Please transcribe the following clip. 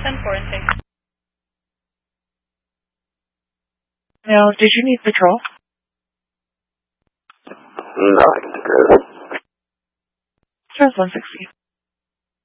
10-4 and 6. Now, did you need patrol? No, I can do this. Says 160.